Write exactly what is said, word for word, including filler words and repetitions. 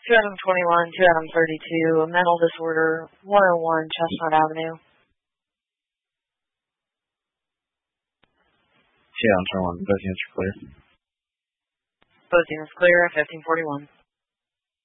two Adam twenty-one, two Adam thirty-two, a mental disorder, one oh one Chestnut Avenue. two Adam twenty-one, both units are clear. Both units clear at fifteen forty-one.